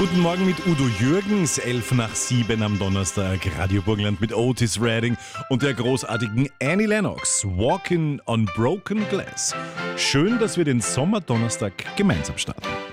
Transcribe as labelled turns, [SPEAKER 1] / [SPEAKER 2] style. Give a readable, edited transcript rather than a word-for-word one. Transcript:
[SPEAKER 1] Guten Morgen mit Udo Jürgens, 6:11 am Donnerstag, Radio Burgenland mit Otis Redding und der großartigen Annie Lennox, Walking on Broken Glass. Schön, dass wir den Sommerdonnerstag gemeinsam starten.